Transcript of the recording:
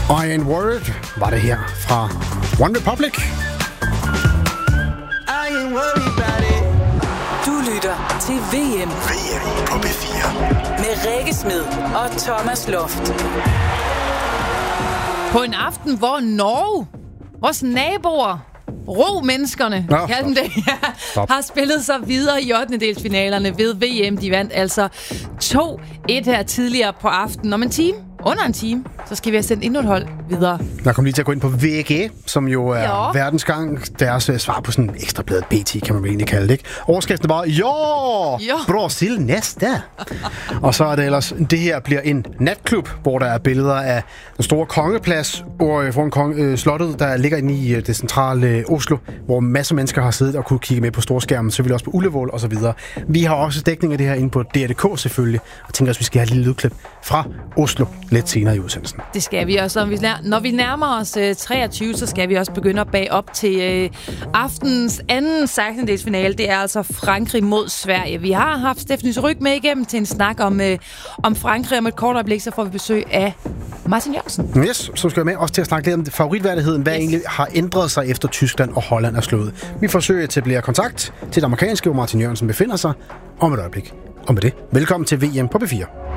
I Ain't Worried var det her fra One Republic. I ain't worried about it. Du lytter til VM. VM på B4. Med Rikke Smed og Thomas Loft. På en aften, hvor Norge, vores naboer, ro-menneskerne, har spillet sig videre i 8. ved VM. De vandt altså 2-1 her tidligere på aftenen. Om under en time, så skal vi have sendt endnu et hold videre. Jeg kommer lige til at gå ind på VG, som jo er verdensgang. Deres svar på sådan en ekstrabladet BT, kan man egentlig kalde det, ikke? Overskriften var, Brasil næste. Og så er det ellers, det her bliver en natklub, hvor der er billeder af den store kongeplads foran slottet, der ligger inde i det centrale Oslo, hvor masser af mennesker har siddet og kunne kigge med på storskærmen, selvfølgelig også på Ullevål og så videre. Vi har også dækning af det her inde på DR.dk selvfølgelig, og tænker os, vi skal have et lille lydklip fra Oslo lidt senere i udsendelsen. Det skal vi også. Når vi nærmer os 23, så skal vi også begynde at bage op til aftenens anden 16-delsfinale. Det er altså Frankrig mod Sverige. Vi har haft Stephanie Ryg med igennem til en snak om Frankrig. Om et kort øjeblik, så får vi besøg af Martin Jørgensen. Yes, som skal være med også til at snakke lidt om favoritværdigheden. Hvad egentlig har ændret sig efter Tyskland og Holland er slået. Vi forsøger at etablere kontakt til det amerikanske, hvor Martin Jørgensen befinder sig om et øjeblik. Og med det, velkommen til VM på B4.